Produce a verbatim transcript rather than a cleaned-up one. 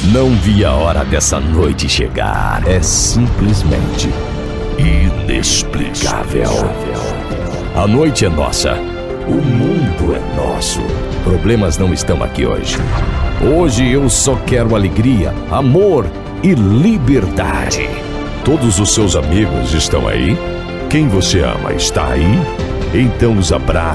Não vi a hora dessa noite chegar. É simplesmente inexplicável. A noite é nossa. O mundo é nosso. Problemas não estão aqui hoje. Hoje eu só quero alegria, amor e liberdade. Todos os seus amigos estão aí? Quem você ama está aí? Então os abraça.